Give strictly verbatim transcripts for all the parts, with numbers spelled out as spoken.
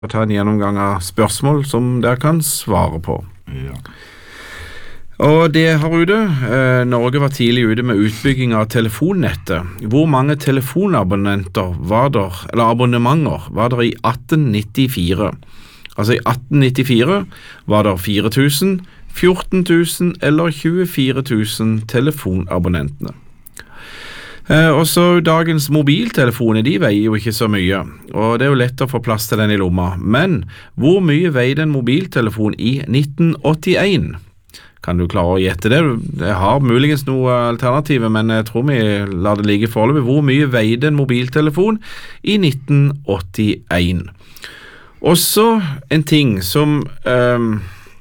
og ta en gjennomgang av spørsmål som dere kan svare på. Ja. Og det her ute, eh, Norge var tidlig ute med utbygging av telefonnettet. Hvor mange telefonabonnenter var der, eller abonnementer var der i atten nittifire? Altså i atten nittifire var der fire tusen, fjorten tusen eller tjuefire tusen telefonabonnentene. Eh, også dagens mobiltelefoner, de veier jo ikke så mye, og det er jo lett å få plass til den i lomma. Men hvor mye veide en mobiltelefon i nitten åttien? Kan du klare å gjette det? Jeg har muligens noe alternative, men jeg tror vi lar det ligge foreløpig. Hvor mye veide en mobiltelefon i nitten åttien? Også en ting som, eh,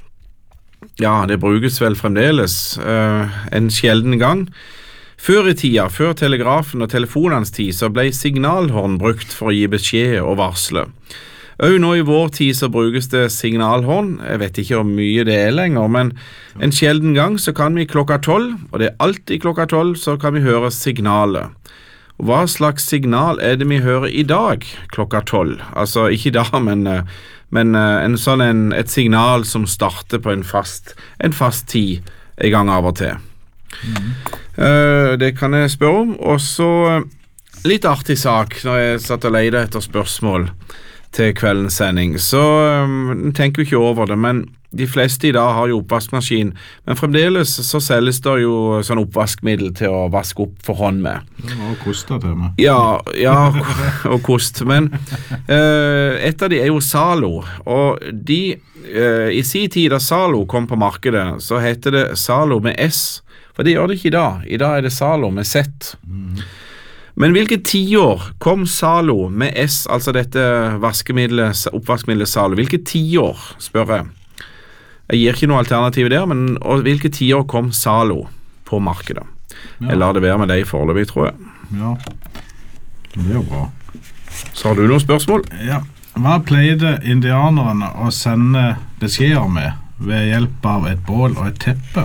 ja, det brukes vel fremdeles, eh, en sjelden gang. Før i tida, før telegrafen og telefonens tid, så ble signalhorn brukt for å gi beskjed og varsle. Og nå i vår tid så brukes det signalhorn. Jeg vet ikke hvor mye det er lenger, men en sjelden gang så kan vi klokka tolv, og det er alltid klokka tolv, så kan vi høre signalet. Og hva slags signal er det vi hører i dag klokka tolv? Altså ikke i dag, men, men en sånn en, et signal som starter på en fast, en fast tid en gang av og til. Mm. Uh, det kan jeg spørre om. Og så litt artig sak når jeg satt og leide etter spørsmål til kveldens sending, så um, tenker vi ikke over det, men de fleste i dag har jo oppvaskmaskin, men fremdeles så selges det jo sånn oppvaskmiddel til å vaske opp for hånd med. Det var kost til meg. Ja, ja, og kost, men uh, et av de er jo Zalo, og de, uh, i sin tid da Zalo kom på markedet, så heter det Zalo med S, for det gjør det ikke i dag. I dag er det Zalo med Z. Mm. Men hvilke tiår kom Zalo med S, altså dette vaskemiddelet, oppvaskmiddelet Zalo? Hvilke tiår, spør jeg? Jeg gir ikke noe alternativ der, men og hvilke tiår kom Zalo på markedet? Ja. Jeg lar det være med deg foreløpig, tror jeg. Ja, det er jo bra. Så har du noen spørsmål? Ja. Hva pleide indianerne å sende beskjeder med ved hjelp av et bål og et teppe?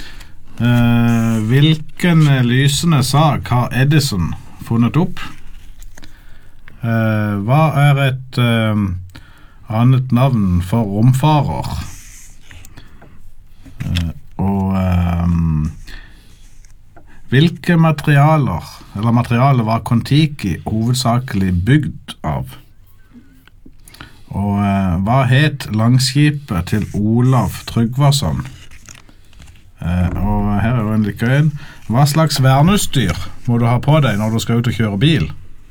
Uh, hvilken lysende sak har Edison funnet opp? Uh, hva er et uh, annet navn for romfarer? Uh, og um, hvilke materialer eller materialer var Kon-Tiki hovedsakelig bygd av? Og uh, hva het langskipet til Olav Tryggvason? Uh, og her er jo en like en. Hva slags verneutstyr må du ha på deg når du skal ut og kjøre bil?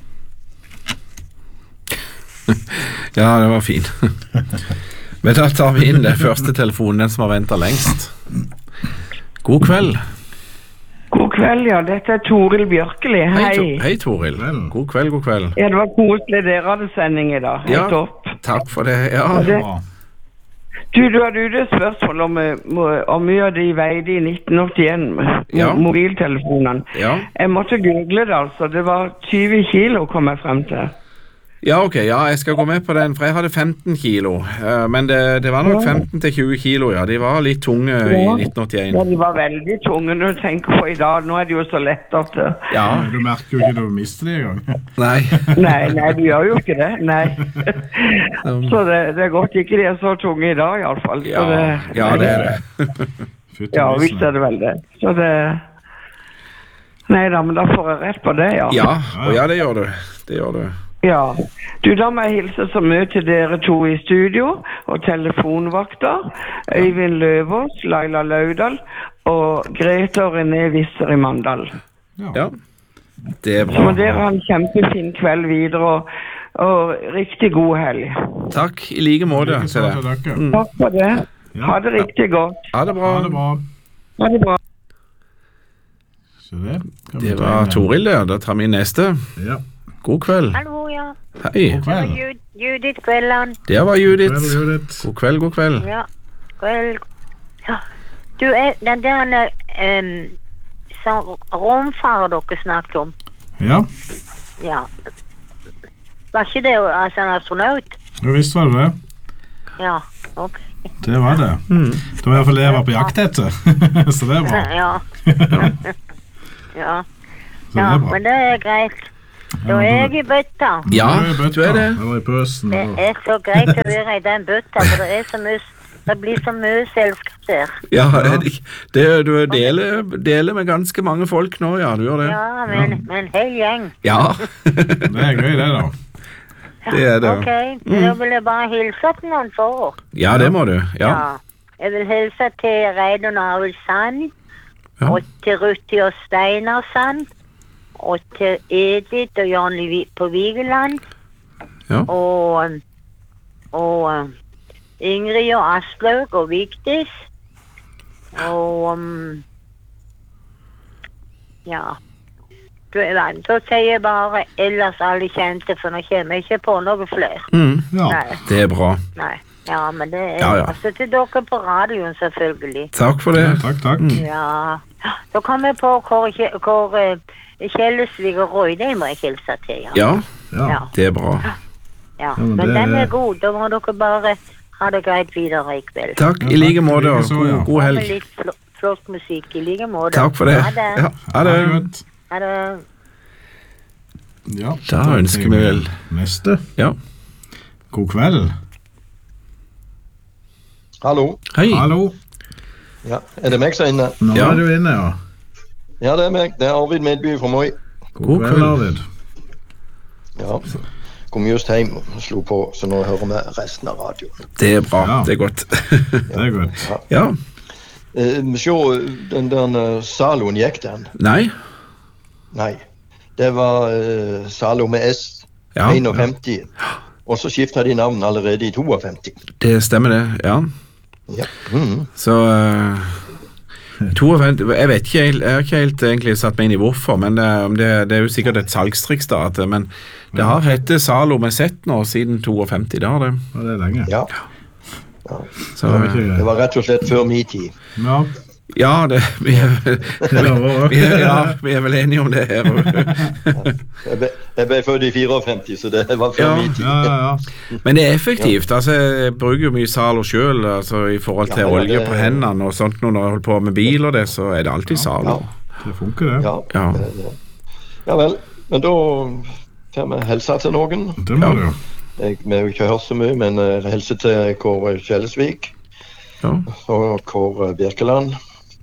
Ja, det var fin. Men da tar vi inn det første telefonen, den som har ventet lengst. God kveld. God kveld, ja. Dette er Toril Bjørkeli. Hei. Hei, to Hei Toril. God kveld, god kveld. Ja, det var koselig dere hadde sending i dag. Helt ja, topp. Takk for det. Ja, det Du, du hadde jo det spørsmål om, om mye av de veide i nitten åttien, ja. Mobiltelefonene. Ja. Jeg måtte google det, altså. Det var tyve kilo kom jeg frem til. Ja, ok, ja, jeg skal gå med på den, for jeg hadde femten kilo, men det, det var nok femten til tjue kilo, ja. De var litt tunge ja. I nitten åttien. Ja, de var veldig tunge når du tenker på i dag. Nå er det jo så lett at... Ja. Du merker jo ikke når du mister det i gang. Nei. Nei, nei, du gjør jo ikke det, nei. Så det, det er godt ikke de er så tunge i dag, i alle fall. Ja, det, ja, det er det. Ja, visst er det vel det. Så det... Nei da, men da får jeg rett på det, ja. Ja, og ja, det gjør du. Det gjør du. Ja, du, da må jeg hilse så mye til dere to i studio, og telefonvakter, Øyvind Løvås, Laila Laudal, og Grete og René Visser i Mandal. Ja, det er bra. Så må dere ha en kjempefin kveld videre, og, og riktig god helg. Takk, i like måte til det. Mm. Takk for det. Ha det riktig godt. Ha det bra. Ha det bra. Ha det bra. Så det, det var Toril der, da tar vi neste. Ja. God kveld. Hallo, ja. Hei. God kveld. Det var Judith Kvelland. Det var Judith. God kveld, Judith. God kveld, god kveld. Ja, kveld. Ja. Du, er den der um, sånn romfarer dere snakket om. Ja. Ja. Var ikke det altså en astronaut? Du visste var det. Ja, ok. Det var det. Mm. Det var i hvert fall det jeg var på jakt etter. Så det er bra. Ja. Ja. Så det Ja, er bra. men det er greit. Da er jeg i bøtta. Ja, Du er i bøtta, du er det. Eller i pøsen. Det Eller. er så greit å være i den bøtta, for det er så mye, det blir så mye selskap der. Ja, er det, ikke- det, du deler, deler med ganske mange folk nå, ja, du gjør det. Ja, men, men hel gjeng. Ja, Det er gøy, det, da. det er det. Ok, da vil jeg bare hilse til noen for. Ja, det må du. Ja. Jeg vil hilse til Reidun Arild Sand, Ja. og til Ruthi og Steinar Sand, og til Edith og Janne Vi- på Vigeland, Ja. og, og um, Ingrid og Aslaug og Vigdis, og um, ja, du er vant. Så sier jeg bare ellers alle kjente, for nå kommer jeg ikke på noe flere. Mm, Ja. Nei, det er bra. nei. Ja, men det er Ja, ja. altså til dere på radioen, selvfølgelig. Takk for det. Ja, takk, takk. Ja, så kom jeg på hvor, Kje- hvor uh, Kjellesvig og Roy, det må jeg hilse til, ja. Ja, Ja. Ja, det er bra. ja. men Men det- den er god, da må dere bare ha det greit videre i kveld. Takk, Ja, i like takk, måte, og likeså, god, ja. god Med helg. litt fl flott musikk i like måte. Takk for det. Ha det. Ja, ha Ha det det. godt. Ha det. Ja, Da ønsker vi vel- Neste. Ja. God kveld. Hallo. Hei. Hallo. Ja, er det meg som er inne? Nå Ja. er du inne, ja. Ja, det er meg. Det er Arvid Medby fra Moi. God, God kveld, kveld. Arvid. Ja. Kom just hjem og slo på, så nå hører vi resten av radioen. Det er bra. Ja. Det er godt. Det er godt. Ja. Eh, se, den der uh, Saloen gikk den? Nei. Nei. Det var uh, Salo med S, Ja, enogfemti. Og så skifta de navn allerede i toogfemti. det stemmer det. Ja. Ja. Mhm. Så uh, toogfemti Jeg vet ikke helt, jeg har ikke helt egentlig satt meg inn i hvorfor, men det, det, det er jo sikkert et salgstriks da, at, men det har hett Salo med Z nå siden toogfemti, det har det. Ja, det er lenge. Ja. Så, Det var ikke Det var rett og slett før min tid. Ja, ja, det, vi, er, det var vi, er, ja, vi er vel enige om det her. Jeg ble, jeg ble født i fireogfemti, så det var før Ja. min tid. Ja, ja, ja. Men det er effektivt. altså Jeg bruker jo mye Zalo sjøl altså, i forhold til Ja, ja, olje det- på hendene og sånt. Når jeg holder på med bil og det, så er det alltid Zalo. Ja. Det funker, det. Ja. Ja. Eh, ja vel. Men da får vi hilse til noen. Det må Ja. du jo. Jeg, vi har jo ikke hørt så mye, men uh, helse til Kåre Kjellesvik Ja. og Kåre Birkeland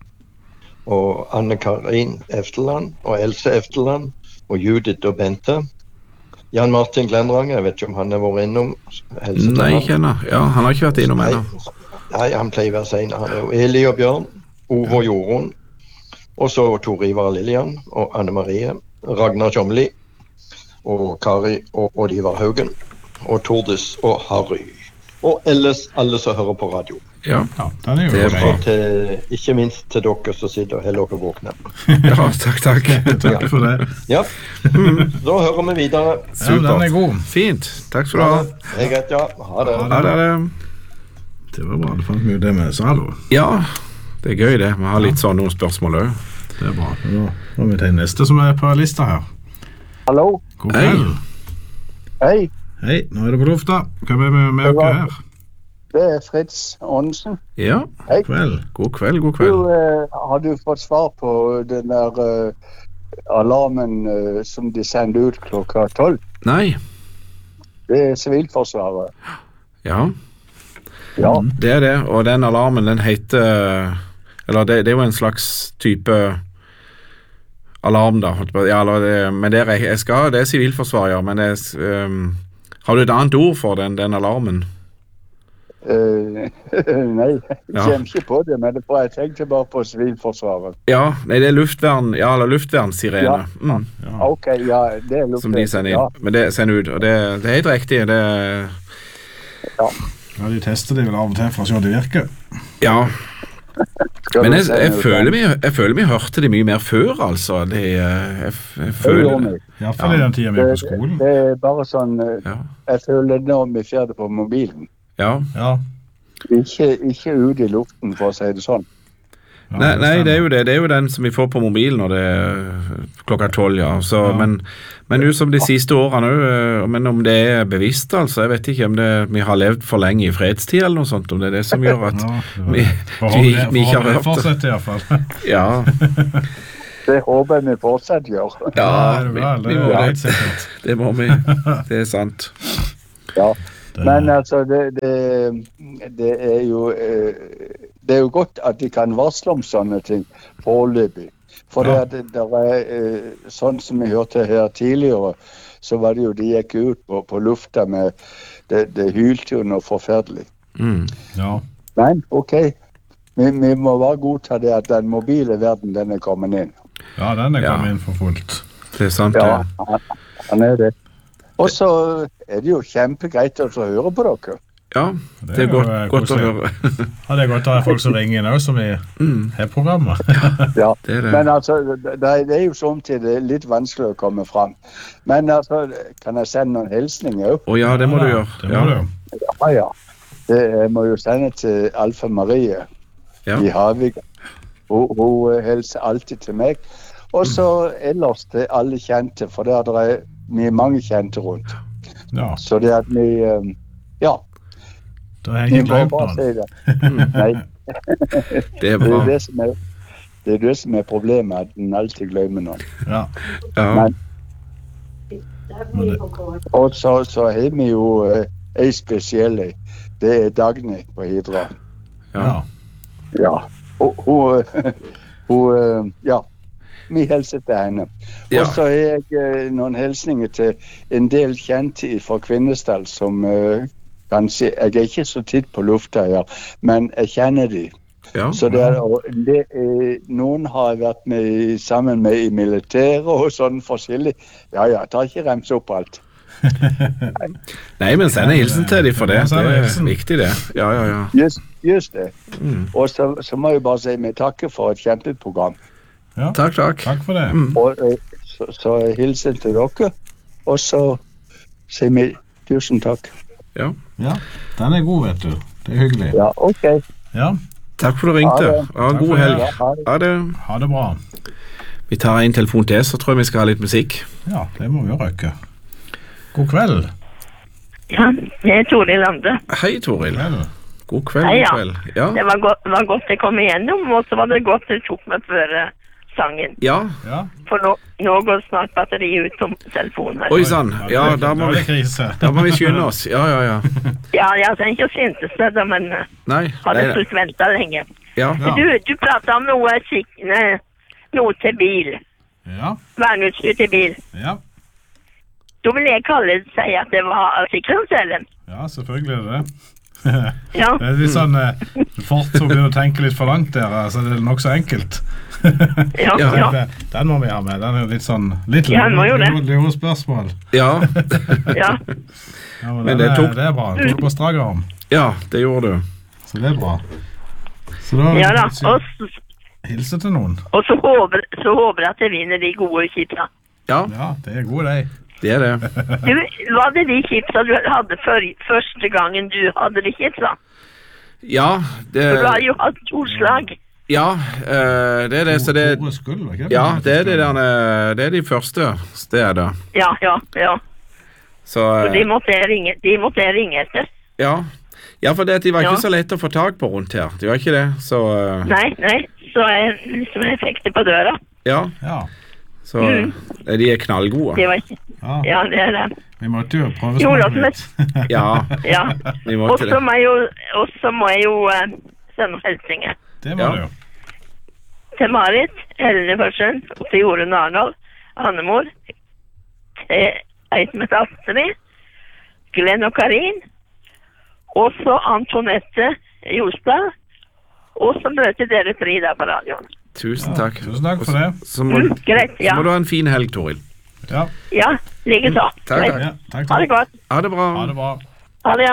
og Anne Karin Efteland og Else Efteland og Judith og Bente. Jan Martin Glendrang, jeg vet ikke om han har vært innom. Helse til Nei, han. ikke ennå. Ja, han har ikke vært innom Nei. ennå. Nei, han pleier å være sen. Han er jo Eli og Bjørn, Ove og Jorunn, og så Tor Ivar og Lillian og Anne Marie, Ragnar Tjomli og Kari og Odd Ivar Haugen og Tordis og Harry. Og ellers alle som hører på radio. Ja. Ja, den er jo Det er grei. bra. Og til, ikke minst til dere som sitter og holder dere våkne. ja, takk, takk. Takk for det. Ja, da hører vi videre. Ja, den er god. Fint. Takk skal du ha. Det er greit, ja. Ha det. Ha det. ha det. Det var bra. Det fant vi jo det med Zalo. Ja, det er gøy det. Vi har litt sånn noen spørsmål òg. Det er bra. Da må vi til neste som er på lista her. Hallo. God Hei. kveld. Hei, Hei, nå er det på lufta. Hva er med, med dere her? det er Fritz Aansen. Ja. God kveld. God kveld, god Du, kveld. eh, har du fått svar på den der eh, alarmen eh, som de sender ut klokka tolv? Nei. Det er Sivilforsvaret. Ja, Ja, det er det. Og den alarmen, den heter Eller det, det er jo en slags type alarm, da. holdt på- Ja, eller det, men det er, jeg skal, det er Sivilforsvaret, ja. Men det er um, Har du et annet ord for den, den alarmen? eh, nei, jeg Ja. kommer ikke på det, men det er jeg tenkte bare på Sivilforsvaret. Ja, nei, det er luftvern, ja, eller luftvernssirene. Ja. Mm, Ok, ja, det er lukket. som de sender inn. Ja, Men det sender ut, og det, det er helt riktig. Det Ja, de tester det vel av og til for å se om det virker. Ja. skal Men du jeg, sende jeg, ut føler den? vi, jeg føler vi hørte det mye mer før, altså. Det, jeg, jeg Det gjør føler vi. Iallfall i den tida vi er på skolen. Det er bare sånn eh, Ja. Jeg føler det når vi ser det på mobilen. ja. Ja. Ikke, ikke ute i luften, for å si det sånn. Ja, Nei, nei, det er stemmer. jo det. Det er jo den som vi får på mobilen når det er klokka tolv, ja. Så, Ja. Men, men jo som de siste årene òg. Men om det er bevisst, altså. Jeg vet ikke om det, vi har levd for lenge i fredstid eller noe sånt. Om det er det som gjør at Ja, det var- vi, Forhold vi, det- vi ikke har forhold det hørt det. fortsetter i hvert fall. Ja, Det håper jeg vi fortsatt gjør. Ja, det vi, er vi det, må det er det. helt sikkert. Det må vi. Det er sant. Ja. Det- Men altså, det, det, det er jo eh, det er jo godt at de kan varsle om sånne ting foreløpig. For Ja. det, det der er, eh, sånn som vi hørte her tidligere, så var det jo de gikk ut på, på lufta med det, det hylte jo noe forferdelig. Mm. Ja. Men ok, vi, vi må bare godta det at den mobile verden den er kommet inn. ja, den er Ja. kommet inn for fullt. Det er sant, Ja, det. han, han er det. Og så er det jo kjempegreit å høre på dere. Ja, det er jo, godt, eh, godt å koselig. høre. Ja, det er godt å ha folk som ringer inn også, som i Mm. her programmet. Ja. Det er det. Men altså, det, det er jo sånn til det er litt vanskelig å komme fram. Men altså, kan jeg sende noen hilsninger òg? Å ja, det må du gjøre. Det må Ja. du. Ja, ja. Det, jeg må jo sende til Alfa Marie Ja. i Havik. Hun, hun hilser alltid til meg. Og så ellers til alle kjente, for der er vi mange kjente rundt. Ja, Så det at vi eh, Ja, da har jeg vi ikke må glemt bare noen. si det. Nei, Det er det er bra. det som er, det er det som er problemet, at en alltid glemmer noen. Ja. Ja. Men, Men det, og så, så har vi jo eh, ei spesiell ei. Det er Dagny på Hidra. Ja. ja. Ja. Hun, hun, hun eh, Ja. Vi hilser til henne. Ja. Og så har jeg eh, noen hilsninger til en del kjente fra Kvinesdal som eh, kanskje Jeg er ikke så titt på lufta her, men jeg kjenner de. Ja. Så det er, og det er, noen har jeg vært med i, sammen med i militæret og sånn forskjellig. Ja, ja, jeg tar ikke remse opp alt. Nei, men send en hilsen til dem for det. Ja, send en Det er hilsen. viktig, det. Ja, ja, ja. Just, just det. Mm. Og så, så må jeg bare si vi takker for et kjempeprogram. ja. Takk, takk. Takk for det. Mm. Og eh, så, så hilsen til dere. Og så sier vi tusen takk. Ja. Ja, den er god, vet du. Det er hyggelig. Ja, ok. Ja, Takk for at du ringte. Ha det. Ja, Takk for god det. helg. Ja, ha det. Ha det. ha det bra. Vi tar en telefon til, så tror jeg vi skal ha litt musikk. Ja, det må vi jo røkke. God kveld. Ja, det er Toril Lande. Hei, Toril. Vel. God kveld. Hei, ja. God kveld. Ja. Det var, go var godt jeg kom igjennom, og så var det godt jeg tok meg før eh, sangen. Ja. Ja. For nå, nå går snart batteriet ut om telefonen her. Oi sann. Ja, da må er vi det krise. Da må vi skynde oss. Ja, ja, ja. Ja, jeg trenger ikke å syntes det, da, men uh, Nei. har nei, det nei. slutt ventet lenge. Ja. Ja. Du, du pratet om noe, skik- nei, noe til bil. Ja, Verneutstyr til bil. ja. Da vil jeg kalle det si at det var sikkerhetsdelen. Ja, selvfølgelig er det det. Ja. Det er litt sånn eh, fort å begynne å tenke litt for langt der, altså det er nok så enkelt. Ja, Ja, ja. Den, den må vi ha med, den er jo litt sånn, litt Ja, den må jo det. lure- lure spørsmål. Ja. ja. Ja, men, Men den det er, tok- det er bra, den tok på strak arm, Ja, det gjorde du. så det er bra. Så da, Ja da. så- Og, s- hilse til noen. og så, håper, så håper jeg at jeg vinner de gode chipsa. Ja, Ja, det er god deg. det er det. Du, var det de chipsa du hadde før, første gangen du hadde de chipsa? Ja, det For du har jo hatt to slag. Ja, eh, det er det. Så det Tore Skull, var ikke det? Ja, det er det der, eh, det er de første. Det er det. Ja, ja, ja. Så Så de eh, måtte jeg ringe, de måtte jeg ringe etter. Ja. Ja, for det, at de var Ja. ikke så lette å få tak på rundt her. De var ikke det, så eh, Nei, nei. Så jeg liksom jeg fikk det på døra. Ja. Ja, Så eh, de er knallgode. Det var ikke ja. Ja, det er det. Vi måtte jo prøve Jo, smake da, litt. Ja, Ja. vi Og måtte så det. må jeg jo, og så må jeg jo eh, sende hilsninger Det må Ja. du jo. til Marit, Helene Førsen, og til Jorunn Arnold, Annemor, til ei som heter Astrid, Glenn og Karin, og så Antonette Jostad, og så møter dere fri der på radioen. Tusen takk. Tusen takk for det. Så må, Mm, greit, så ja. må du ha en fin helg, Toril. Ja, Ja, likeså. Takk, Greit. takk. ja takk, Ha det takk. godt. Ha det bra. Ha det bra. Ha det, ja.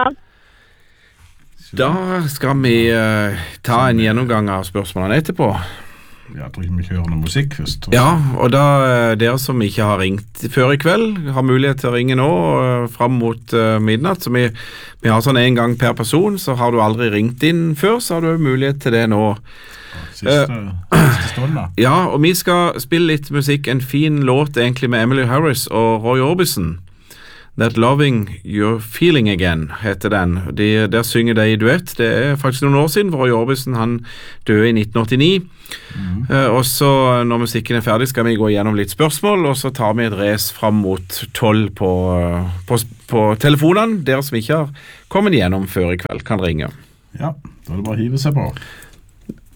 Da skal vi eh, ta en gjennomgang av spørsmålene etterpå. Jeg tror ikke vi kjører noe musikk først. Ja, og da eh, dere som ikke har ringt før i kveld, har mulighet til å ringe nå uh, fram mot eh, midnatt. Så vi, vi har sånn en gang per person, så har du aldri ringt inn før, så har du mulighet til det nå. Siste, siste stund da. Ja, og vi skal spille litt musikk, en fin låt egentlig med Emily Harris og Roy Orbison. That Loving You're Feeling Again heter den. De, der synger de i duett. Det er faktisk noen år siden. Roy Orbison, han døde i nitten åttini. Mm. Uh, og så når musikken er ferdig skal vi gå gjennom litt spørsmål, og så tar vi et race fram mot tolv på, uh, på, på telefonene. Dere som ikke har kommet igjennom før i kveld kan ringe. Ja, da er det bare å hive seg på.